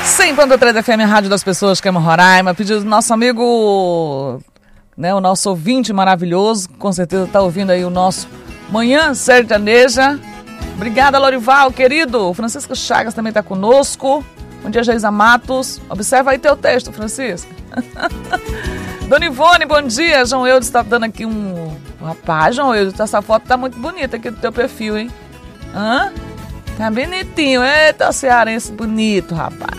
100.3 FM, a Rádio das Pessoas, que ama Roraima. Pedido do nosso amigo, né, o nosso ouvinte maravilhoso, com certeza está ouvindo aí o nosso Manhã Sertaneja. Obrigada, Lorival, querido. O Francisco Chagas também está conosco. Bom dia, Geisa Matos. Observa aí teu texto, Francisco. Dona Ivone, bom dia. João Eudes está dando aqui um... Rapaz, João Eudes, essa foto tá muito bonita aqui do teu perfil, hein? Hã? Tá bonitinho. Eita, cearense bonito, rapaz.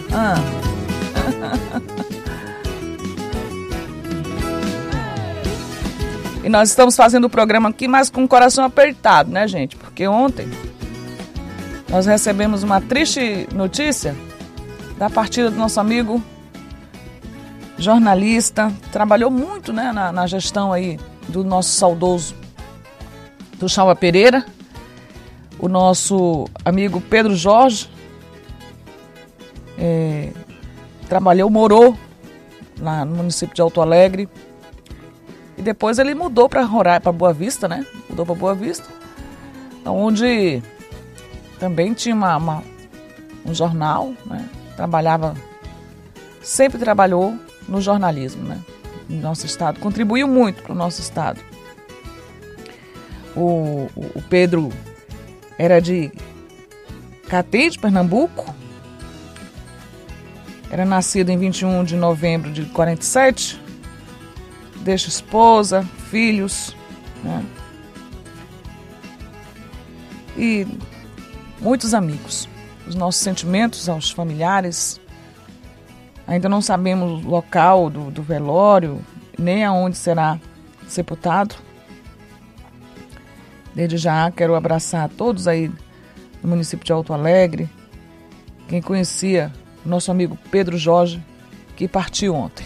E nós estamos fazendo o programa aqui, mas com o coração apertado, né, gente? Porque ontem nós recebemos uma triste notícia da partida do nosso amigo jornalista. Trabalhou muito, né, na gestão aí do nosso saudoso Tuxaua Pereira. O nosso amigo Pedro Jorge morou lá no município de Alto Alegre. E depois ele mudou para Roraima, para Boa Vista, né? Mudou para Boa Vista, onde também tinha um jornal, né? Sempre trabalhou no jornalismo, né? No nosso estado, contribuiu muito para o nosso estado. O Pedro era de Catete, Pernambuco. Era nascido em 21 de novembro de 47. Deixa esposa, filhos, né? E muitos amigos. Os nossos sentimentos aos familiares. Ainda não sabemos o local do velório, nem aonde será sepultado. Desde já quero abraçar a todos aí no município de Alto Alegre. Quem conhecia o nosso amigo Pedro Jorge, que partiu ontem.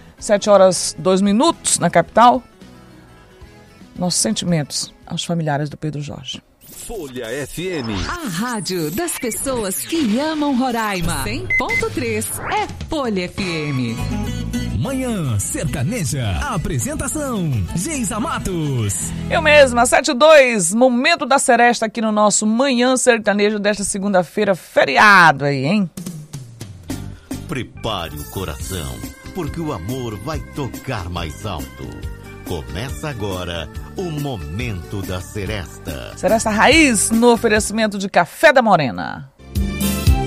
7h02 na capital. Nossos sentimentos aos familiares do Pedro Jorge. Folha FM. A rádio das pessoas que amam Roraima. 100.3 é Folha FM. Manhã Sertaneja. Apresentação: Geisa Matos. Eu mesma, 7h02, momento da seresta aqui no nosso Manhã Sertanejo desta segunda-feira, feriado aí, hein? Prepare o coração, porque o amor vai tocar mais alto. Começa agora o Momento da Seresta. Seresta Raiz no oferecimento de Café da Morena.